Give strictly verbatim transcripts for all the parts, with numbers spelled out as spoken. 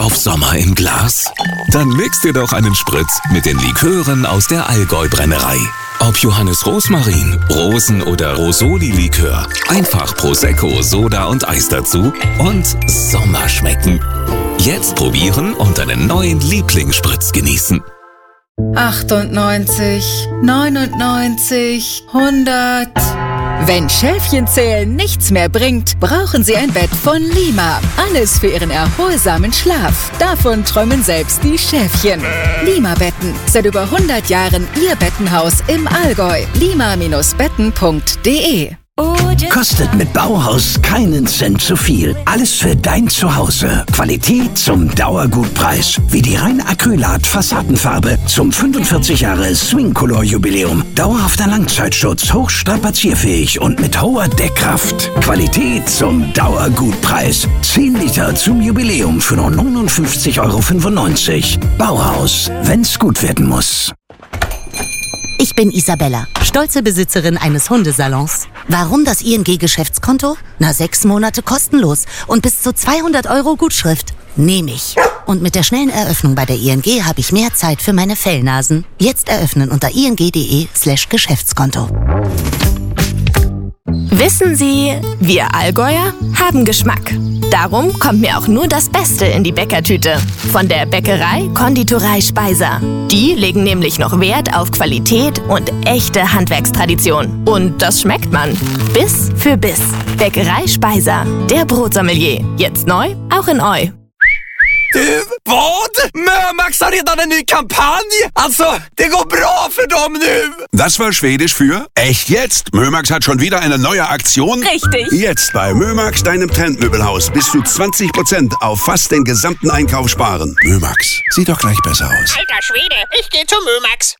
auf Sommer im Glas? Dann mix dir doch einen Spritz mit den Likören aus der Allgäu-Brennerei. Ob Johannes Rosmarin, Rosen- oder Rosoli-Likör, einfach Prosecco, Soda und Eis dazu und Sommer schmecken. Jetzt probieren und einen neuen Lieblingsspritz genießen. achtundneunzig, neunundneunzig, hundert. Wenn Schäfchenzählen nichts mehr bringt, brauchen Sie ein Bett von Lima. Alles für Ihren erholsamen Schlaf. Davon träumen selbst die Schäfchen. Lima-Betten. Seit über hundert Jahren Ihr Bettenhaus im Allgäu. lima Bindestrich betten punkt de. Kostet mit Bauhaus keinen Cent zu viel. Alles für dein Zuhause. Qualität zum Dauergutpreis. Wie die rein Acrylat-Fassadenfarbe zum fünfundvierzig Jahre Swing-Color-Jubiläum. Dauerhafter Langzeitschutz, hochstrapazierfähig und mit hoher Deckkraft. Qualität zum Dauergutpreis. zehn Liter zum Jubiläum für nur neunundfünfzig Euro fünfundneunzig. Bauhaus, wenn's gut werden muss. Ich bin Isabella, stolze Besitzerin eines Hundesalons. Warum das I N G-Geschäftskonto? Na, sechs Monate kostenlos und bis zu zweihundert Euro Gutschrift. Nehme ich. Und mit der schnellen Eröffnung bei der I N G habe ich mehr Zeit für meine Fellnasen. Jetzt eröffnen unter ing.de slash Geschäftskonto. Wissen Sie, wir Allgäuer haben Geschmack. Darum kommt mir auch nur das Beste in die Bäckertüte. Von der Bäckerei Konditorei Speiser. Die legen nämlich noch Wert auf Qualität und echte Handwerkstradition. Und das schmeckt man. Biss für Biss. Bäckerei Speiser. Der Brotsommelier. Jetzt neu, auch in Eu. Du, vad? Mömax har redan en ny kampanj! Alltså, det går bra för dem nu! Das war Schwedisch für echt jetzt. Mömax hat schon wieder eine neue Aktion. Richtig. Jetzt bei Mömax, deinem Trendmöbelhaus, bis zu zwanzig Prozent auf fast den gesamten Einkauf sparen. Mömax, sieht doch gleich besser aus. Alter Schwede, ich geh zu Mömax.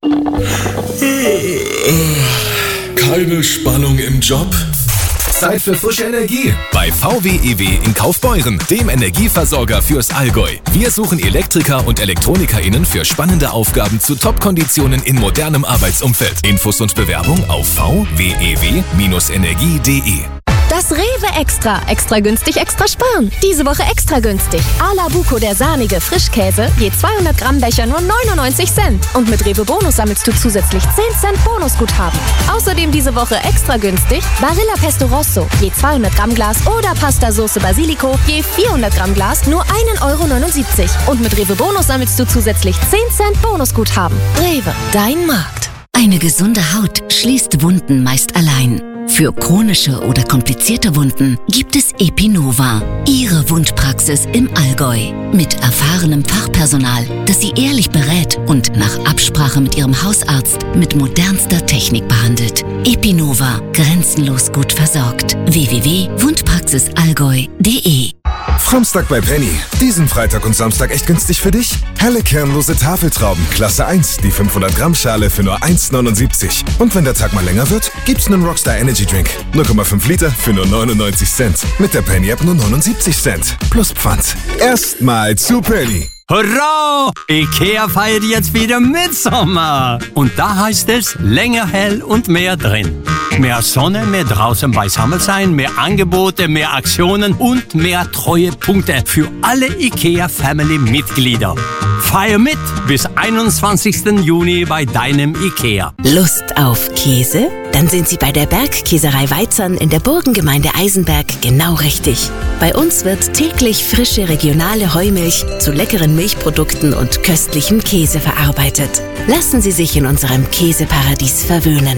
Keine Spannung im Job? Zeit für frische Energie. Bei V W E W in Kaufbeuren, dem Energieversorger fürs Allgäu. Wir suchen Elektriker und ElektronikerInnen für spannende Aufgaben zu Top-Konditionen in modernem Arbeitsumfeld. Infos und Bewerbung auf v w e w Bindestrich energie punkt de. Das Rewe Extra. Extra günstig, extra sparen. Diese Woche extra günstig. A la Buco, der sahnige Frischkäse, je zweihundert Gramm Becher nur neunundneunzig Cent. Und mit Rewe Bonus sammelst du zusätzlich zehn Cent Bonusguthaben. Außerdem diese Woche extra günstig Barilla Pesto Rosso, je zweihundert Gramm Glas oder Pasta Soße Basilico, je vierhundert Gramm Glas nur ein Euro neunundsiebzig. Und mit Rewe Bonus sammelst du zusätzlich zehn Cent Bonusguthaben. Rewe, dein Markt. Eine gesunde Haut schließt Wunden meist allein. Für chronische oder komplizierte Wunden gibt es Epinova, Ihre Wundpraxis im Allgäu. Mit erfahrenem Fachpersonal, das Sie ehrlich berät und nach Absprache mit Ihrem Hausarzt mit modernster Technik behandelt. Epinova, grenzenlos gut versorgt. w w w punkt wundpraxis allgäu punkt de. Framstag bei Penny. Diesen Freitag und Samstag echt günstig für dich? Helle kernlose Tafeltrauben, Klasse eins, die fünfhundert Gramm Schale für nur eins neunundsiebzig. Und wenn der Tag mal länger wird, gibt's einen Rockstar Energy Drink. null Komma fünf Liter für nur neunundneunzig Cent. Mit der Penny App nur neunundsiebzig Cent. Plus Pfand. Erstmal zu Penny. Hurra! Ikea feiert jetzt wieder Mitsommer. Und da heißt es länger hell und mehr drin. Mehr Sonne, mehr draußen beisammen sein, mehr Angebote, mehr Aktionen und mehr Treuepunkte für alle Ikea-Family-Mitglieder. Feier mit bis einundzwanzigsten Juni bei deinem Ikea. Lust auf Käse? Dann sind Sie bei der Bergkäserei Weizern in der Burgengemeinde Eisenberg genau richtig. Bei uns wird täglich frische regionale Heumilch zu leckeren Milchprodukten und köstlichem Käse verarbeitet. Lassen Sie sich in unserem Käseparadies verwöhnen.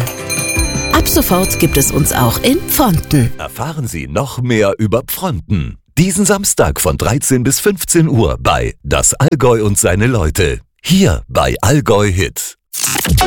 Ab sofort gibt es uns auch in Pfronten. Erfahren Sie noch mehr über Pfronten. Diesen Samstag von dreizehn bis fünfzehn Uhr bei Das Allgäu und seine Leute. Hier bei Allgäu Hit.